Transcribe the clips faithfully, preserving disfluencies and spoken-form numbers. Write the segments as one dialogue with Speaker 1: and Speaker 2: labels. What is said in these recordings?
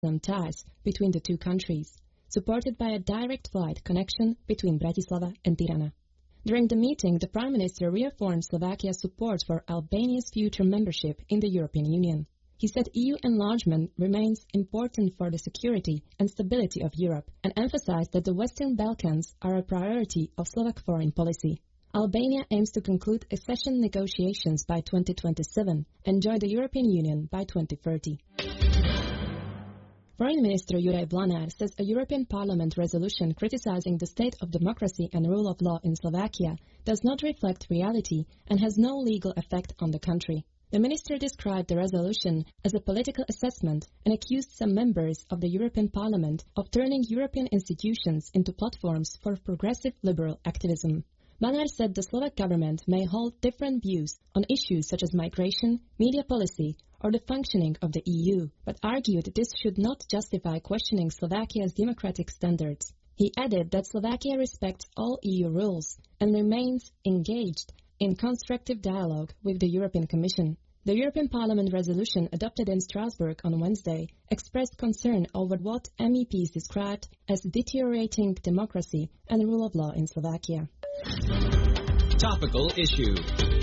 Speaker 1: some ties between the two countries, supported by a direct flight connection between Bratislava and Tirana. During the meeting, the Prime Minister reaffirmed Slovakia's support for Albania's future membership in the European Union. He said E U enlargement remains important for the security and stability of Europe and emphasized that the Western Balkans are a priority of Slovak foreign policy. Albania aims to conclude accession negotiations by twenty twenty-seven and join the European Union by twenty thirty. Foreign Minister Juraj Blanár says a European Parliament resolution criticizing the state of democracy and rule of law in Slovakia does not reflect reality and has no legal effect on the country. The minister described the resolution as a political assessment and accused some members of the European Parliament of turning European institutions into platforms for progressive liberal activism. Blanár said the Slovak government may hold different views on issues such as migration, media policy, or the functioning of the E U, but argued this should not justify questioning Slovakia's democratic standards. He added that Slovakia respects all E U rules and remains engaged in constructive dialogue with the European Commission. The European Parliament resolution adopted in Strasbourg on Wednesday expressed concern over what M E Ps described as deteriorating democracy and rule of law in Slovakia.
Speaker 2: Topical issue.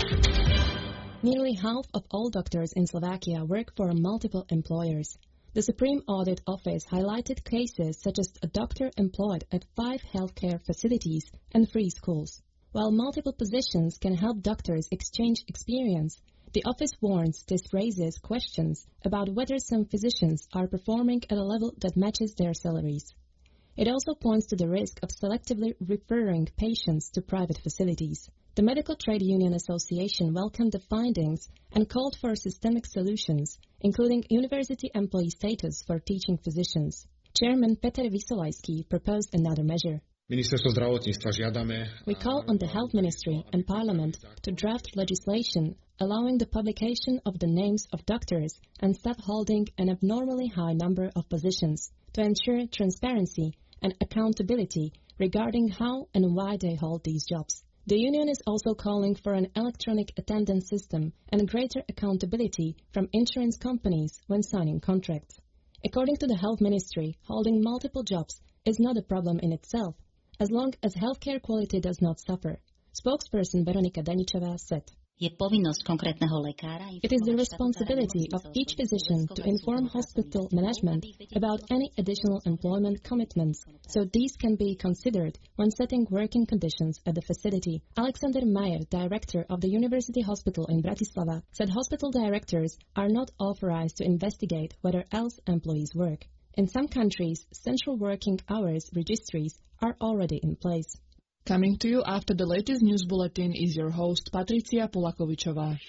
Speaker 1: Nearly half of all doctors in Slovakia work for multiple employers. The Supreme Audit Office highlighted cases such as a doctor employed at five healthcare facilities and three schools. While multiple positions can help doctors exchange experience, the office warns this raises questions about whether some physicians are performing at a level that matches their salaries. It also points to the risk of selectively referring patients to private facilities. The Medical Trade Union Association welcomed the findings and called for systemic solutions, including university employee status for teaching physicians. Chairman Peter Vysolajský proposed another measure. We call on the Health Ministry and Parliament to draft legislation allowing the publication of the names of doctors and staff holding an abnormally high number of positions to ensure transparency and accountability regarding how and why they hold these jobs. The union is also calling for an electronic attendance system and greater accountability from insurance companies when signing contracts. According to the Health Ministry, holding multiple jobs is not a problem in itself, as long as healthcare quality does not suffer. Spokesperson Veronika Daničová said, It is the responsibility of each physician to inform hospital management about any additional employment commitments, so these can be considered when setting working conditions at the facility. Alexander Mayer, director of the University Hospital in Bratislava, said hospital directors are not authorized to investigate whether else employees work. In some countries, central working hours registries are already in place.
Speaker 3: Coming to you after the latest news bulletin is your host Patricia Polakovičová.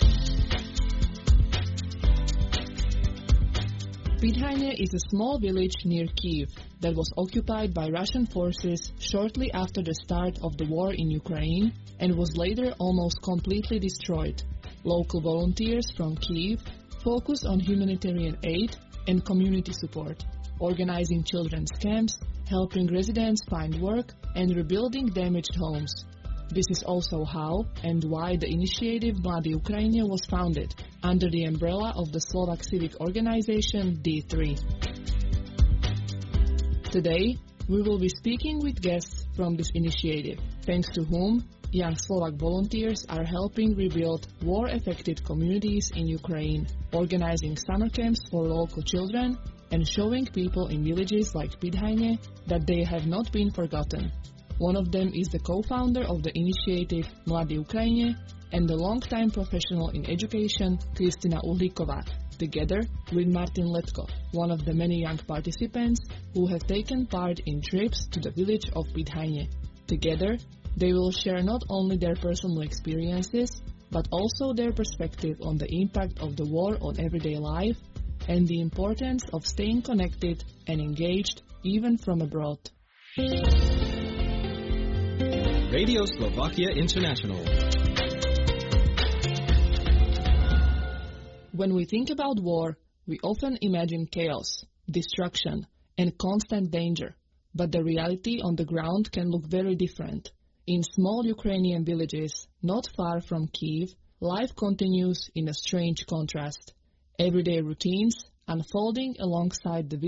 Speaker 3: Pidhajne is a small village near Kyiv that was occupied by Russian forces shortly after the start of the war in Ukraine and was later almost completely destroyed. Local volunteers from Kyiv focus on humanitarian aid and community support, organizing children's camps, helping residents find work, and rebuilding damaged homes. This is also how and why the initiative Mladí Ukrajine was founded, under the umbrella of the Slovak civic organization D three. Today, we will be speaking with guests from this initiative, thanks to whom young Slovak volunteers are helping rebuild war-affected communities in Ukraine, organizing summer camps for local children, and showing people in villages like Pidhajne that they have not been forgotten. One of them is the co-founder of the initiative Mladí Ukrajine and the long-time professional in education Kristina Uhlíková, together with Martin Letko, one of the many young participants who have taken part in trips to the village of Pidhajne. Together, they will share not only their personal experiences, but also their perspective on the impact of the war on everyday life and the importance of staying connected and engaged even from abroad.
Speaker 2: Radio Slovakia International.
Speaker 3: When we think about war, we often imagine chaos, destruction, and constant danger. But the reality on the ground can look very different. In small Ukrainian villages, not far from Kyiv, life continues in a strange contrast. Everyday routines unfolding alongside the